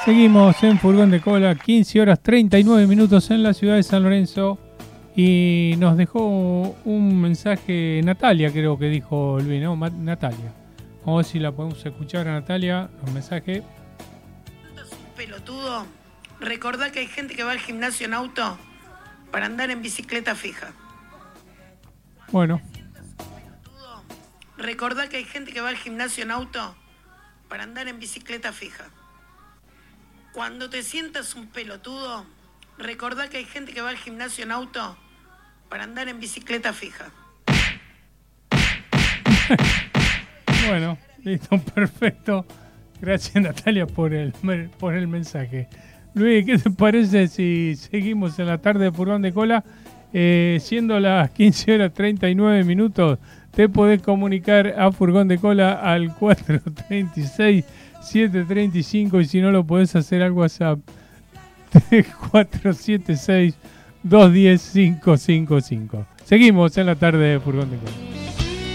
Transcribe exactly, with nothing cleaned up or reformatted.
Seguimos en Furgón de Cola, quince horas treinta y nueve minutos en la ciudad de San Lorenzo. Y nos dejó un mensaje Natalia, creo que dijo Luis, ¿no? Natalia. Vamos a ver si la podemos escuchar a Natalia, un mensaje. ¿Sos un pelotudo? Recordá que hay gente que va al gimnasio en auto para andar en bicicleta fija. Bueno. Recordá que hay gente que va al gimnasio en auto para andar en bicicleta fija. Cuando te sientas un pelotudo, recordá que hay gente que va al gimnasio en auto para andar en bicicleta fija. Bueno, listo, perfecto. Gracias, Natalia, por el, por el mensaje. Luis, ¿qué te parece si seguimos en la tarde de Furgón de Cola? Eh, siendo las quince horas treinta y nueve minutos, te podés comunicar a Furgón de Cola al cuatro tres seis, siete tres cinco y si no lo podés hacer al WhatsApp tres cuatro siete seis, dos uno cero, cinco cinco cinco. Seguimos en la tarde de Furgón de Cola.